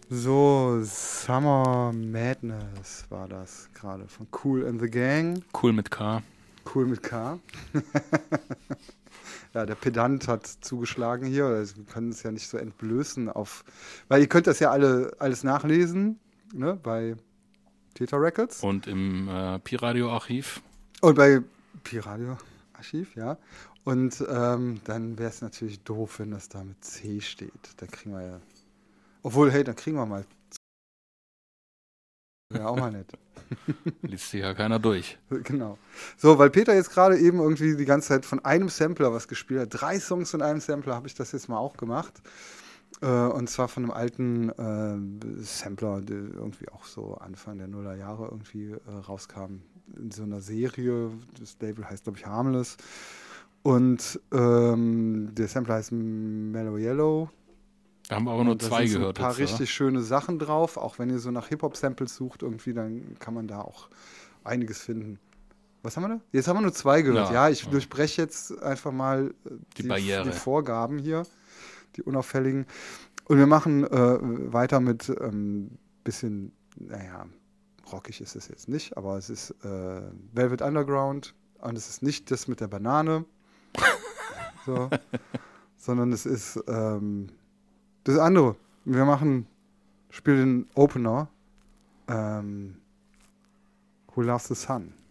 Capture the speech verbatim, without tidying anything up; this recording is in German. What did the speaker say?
So, Summer Madness war das gerade von Kool and the Gang. Cool mit K. Cool mit K. Ja, der Pedant hat zugeschlagen hier. Wir können es ja nicht so entblößen auf. Weil ihr könnt das ja alle alles nachlesen, ne, bei Theta Records. Und im äh, Pi-Radio-Archiv. Und bei Pi-Radio Archiv, ja. Und ähm, dann wäre es natürlich doof, wenn das da mit C steht. Da kriegen wir ja. Obwohl, hey, dann kriegen wir mal. Ja, auch mal nett. Liest sich ja keiner durch. Genau. So, weil Peter jetzt gerade eben irgendwie die ganze Zeit von einem Sampler was gespielt hat. Drei Songs von einem Sampler habe ich das jetzt mal auch gemacht. Äh, und zwar von einem alten äh, Sampler, der irgendwie auch so Anfang der Nullerjahre irgendwie äh, rauskam. In so einer Serie. Das Label heißt, glaube ich, Harmless. Und ähm, der Sampler heißt Mellow Yellow. Da haben wir aber nur Und da zwei sind so gehört. ein paar jetzt, richtig oder? schöne Sachen drauf. Auch wenn ihr so nach Hip-Hop-Samples sucht, irgendwie, dann kann man da auch einiges finden. Was haben wir da? Jetzt haben wir nur zwei gehört. Ja, Ja, ich ja. durchbreche jetzt einfach mal äh, Die Barriere. die Vorgaben hier, die unauffälligen. Und wir machen äh, weiter mit ein ähm, bisschen, naja, rockig ist es jetzt nicht, aber es ist äh, Velvet Underground und es ist nicht das mit der Banane, so, sondern es ist ähm, das andere. Wir machen, spielen den Opener, ähm, Who Loves the Sun.